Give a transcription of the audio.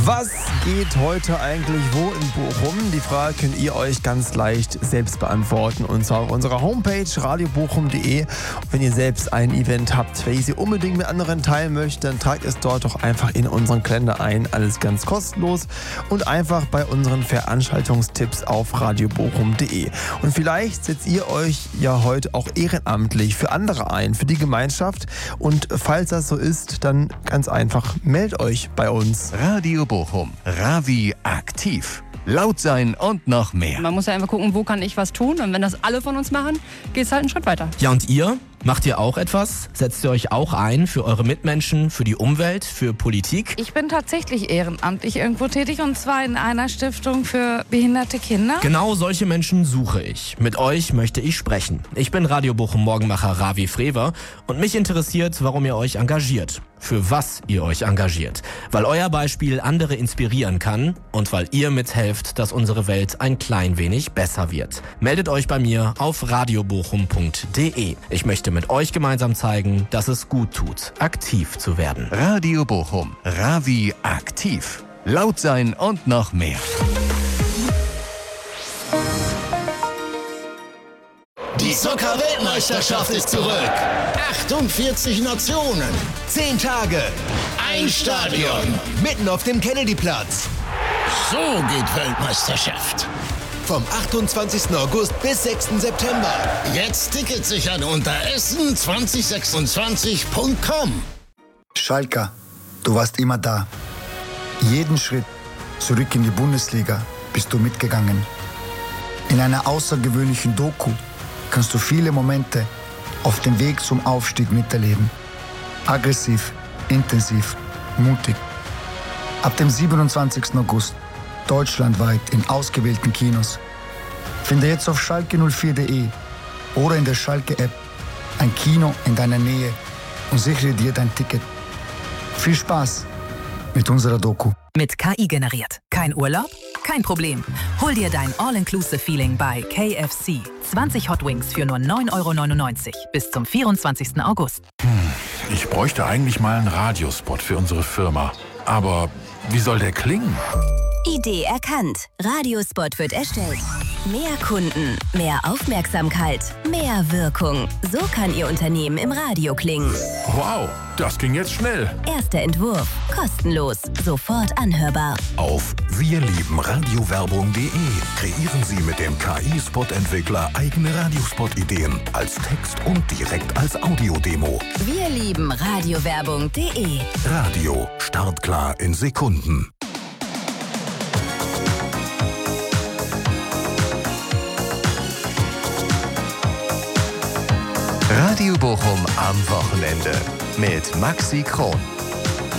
Was geht heute eigentlich wo in Bochum? Die Frage könnt ihr euch ganz leicht selbst beantworten, und zwar auf unserer Homepage radiobochum.de. Und wenn ihr selbst ein Event habt, welches ihr unbedingt mit anderen teilen möchtet, dann tragt es dort doch einfach in unseren Kalender ein. Alles ganz kostenlos und einfach bei unseren Veranstaltungstipps auf radiobochum.de. Und vielleicht setzt ihr euch ja heute auch ehrenamtlich für andere ein, für die Gemeinschaft. Und falls das so ist, dann ganz einfach, meldet euch bei uns. Radio Bochum. Ravi aktiv. Laut sein und noch mehr. Man muss ja einfach gucken, wo kann ich was tun. Und wenn das alle von uns machen, geht es halt einen Schritt weiter. Ja, und ihr? Macht ihr auch etwas? Setzt ihr euch auch ein für eure Mitmenschen, für die Umwelt, für Politik? Ich bin tatsächlich ehrenamtlich irgendwo tätig, und zwar in einer Stiftung für behinderte Kinder. Genau solche Menschen suche ich. Mit euch möchte ich sprechen. Ich bin Radio Bochum Morgenmacher Ravi Frewer und mich interessiert, warum ihr euch engagiert. Für was ihr euch engagiert. Weil euer Beispiel andere inspirieren kann und weil ihr mithelft, dass unsere Welt ein klein wenig besser wird. Meldet euch bei mir auf radiobochum.de. Ich möchte mit euch gemeinsam zeigen, dass es gut tut, aktiv zu werden. Radio Bochum. Ravi aktiv. Laut sein und noch mehr. Die Soccer-Weltmeisterschaft ist zurück. 48 Nationen. 10 Tage. Ein Stadion. Mitten auf dem Kennedy-Platz. So geht Weltmeisterschaft. Vom 28. August bis 6. September. Jetzt Tickets sichern unter essen2026.com. Schalke, du warst immer da. Jeden Schritt zurück in die Bundesliga bist du mitgegangen. In einer außergewöhnlichen Doku kannst du viele Momente auf dem Weg zum Aufstieg miterleben. Aggressiv, intensiv, mutig. Ab dem 27. August deutschlandweit in ausgewählten Kinos. Finde jetzt auf schalke04.de oder in der Schalke-App ein Kino in deiner Nähe und sichere dir dein Ticket. Viel Spaß mit unserer Doku. Mit KI generiert. Kein Urlaub? Kein Problem. Hol dir dein All-Inclusive-Feeling bei KFC. 20 Hot Wings für nur 9,99 € bis zum 24. August. Ich bräuchte eigentlich mal einen Radiospot für unsere Firma. Aber wie soll der klingen? Idee erkannt. Radiospot wird erstellt. Mehr Kunden, mehr Aufmerksamkeit, mehr Wirkung. So kann Ihr Unternehmen im Radio klingen. Wow, das ging jetzt schnell. Erster Entwurf. Kostenlos. Sofort anhörbar. Auf wirliebenradiowerbung.de kreieren Sie mit dem KI-Spot-Entwickler eigene Radiospot-Ideen als Text und direkt als Audiodemo. wirliebenradiowerbung.de Radio. Startklar in Sekunden. Radio Bochum am Wochenende mit Maxi Kron.